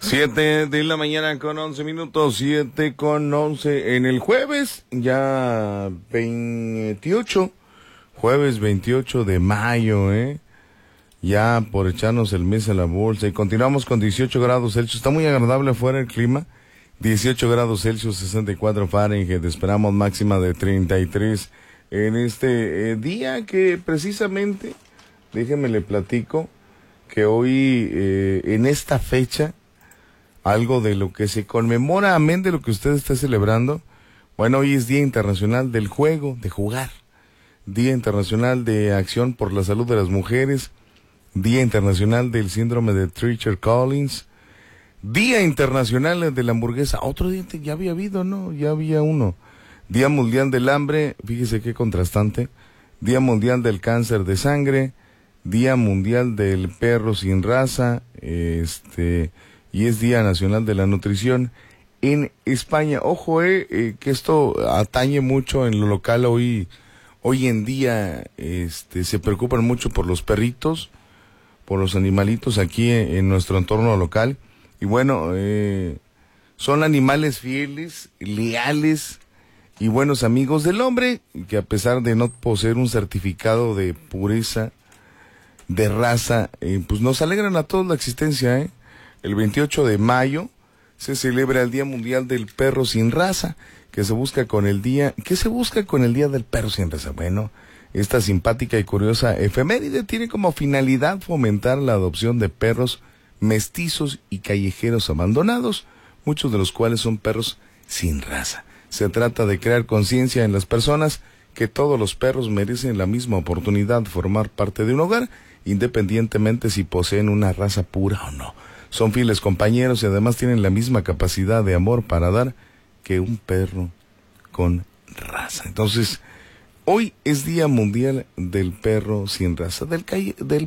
7 de la mañana con 11 minutos, 7 con 11 en el jueves, ya 28, jueves 28 de mayo, ya por echarnos el mes a la bolsa, y continuamos con 18 grados Celsius, está muy agradable afuera el clima, 18 grados Celsius, 64 Fahrenheit, esperamos máxima de 33 en este día que precisamente, déjenme le platico, que hoy en esta fecha, algo de lo que se conmemora, amén de lo que usted está celebrando. Bueno, hoy es Día Internacional del Juego, de jugar. Día Internacional de Acción por la Salud de las Mujeres. Día Internacional del Síndrome de Treacher-Collins. Día Internacional de la Hamburguesa. Otro día ya había habido, ¿no? Ya había uno. Día Mundial del Hambre, fíjese qué contrastante. Día Mundial del Cáncer de Sangre. Día Mundial del Perro Sin Raza. Y es Día Nacional de la Nutrición en España. Ojo, que esto atañe mucho en lo local hoy en día, se preocupan mucho por los perritos, por los animalitos aquí en nuestro entorno local. Y bueno, son animales fieles, leales y buenos amigos del hombre, que a pesar de no poseer un certificado de pureza, de raza, pues nos alegran a todos la existencia, El 28 de mayo se celebra el Día Mundial del Perro Sin Raza, ¿Qué se busca con el Día del Perro Sin Raza? Bueno, esta simpática y curiosa efeméride tiene como finalidad fomentar la adopción de perros mestizos y callejeros abandonados, muchos de los cuales son perros sin raza. Se trata de crear conciencia en las personas que todos los perros merecen la misma oportunidad de formar parte de un hogar, independientemente si poseen una raza pura o no. Son fieles compañeros y además tienen la misma capacidad de amor para dar que un perro con raza. Entonces, hoy es Día Mundial del Perro Sin Raza, del